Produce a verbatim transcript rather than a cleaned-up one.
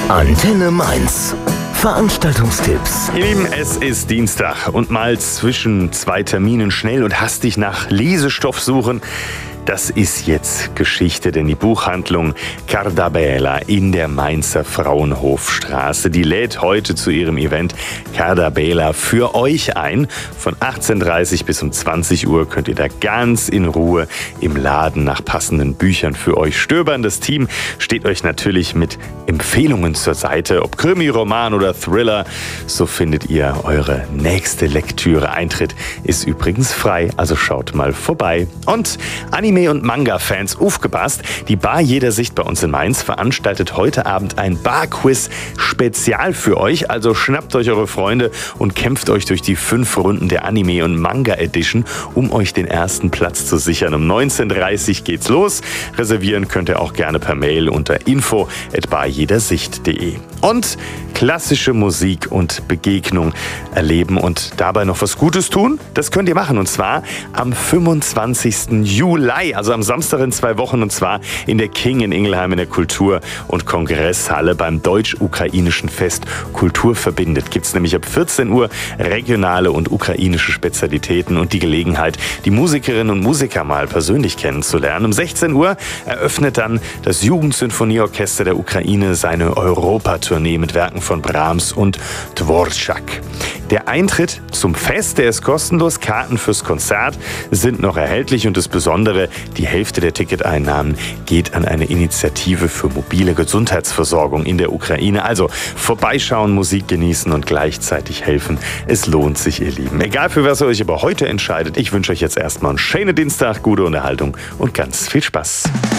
Antenne Mainz. Veranstaltungstipps. Ihr Lieben, es ist Dienstag und mal zwischen zwei Terminen schnell und hastig nach Lesestoff suchen. Das ist jetzt Geschichte, denn die Buchhandlung Cardabela in der Mainzer Frauenhofstraße, die lädt heute zu ihrem Event Cardabela für euch ein. Von achtzehn Uhr dreißig bis um zwanzig Uhr könnt ihr da ganz in Ruhe im Laden nach passenden Büchern für euch stöbern. Das Team steht euch natürlich mit Empfehlungen zur Seite, ob Krimi, Roman oder Thriller. So findet ihr eure nächste Lektüre. Eintritt ist übrigens frei, also schaut mal vorbei. Und Anime- und Manga-Fans, aufgepasst, die Bar Jeder Sicht bei uns in Mainz veranstaltet heute Abend ein Bar-Quiz-Spezial für euch. Also schnappt euch eure Freunde und kämpft euch durch die fünf Runden der Anime- und Manga-Edition, um euch den ersten Platz zu sichern. Um neunzehn Uhr dreißig geht's los. Reservieren könnt ihr auch gerne per Mail unter info at barjedersicht punkt de. Und klassische Musik und Begegnung erleben und dabei noch was Gutes tun? Das könnt ihr machen, und zwar am fünfundzwanzigsten Juli, also am Samstag in zwei Wochen, und zwar in der King in Ingelheim in der Kultur- und Kongresshalle beim deutsch-ukrainischen Fest Kultur verbindet. Gibt es nämlich ab vierzehn Uhr regionale und ukrainische Spezialitäten und die Gelegenheit, die Musikerinnen und Musiker mal persönlich kennenzulernen. Um sechzehn Uhr eröffnet dann das Jugendsinfonieorchester der Ukraine seine Europatournee mit Werken von Brahms und Dvorak. Der Eintritt zum Fest, der ist kostenlos. Karten fürs Konzert sind noch erhältlich und das Besondere, die Hälfte der Ticketeinnahmen geht an eine Initiative für mobile Gesundheitsversorgung in der Ukraine. Also vorbeischauen, Musik genießen und gleichzeitig helfen. Es lohnt sich, ihr Lieben. Egal für was ihr euch aber heute entscheidet, ich wünsche euch jetzt erstmal einen schönen Dienstag, gute Unterhaltung und ganz viel Spaß.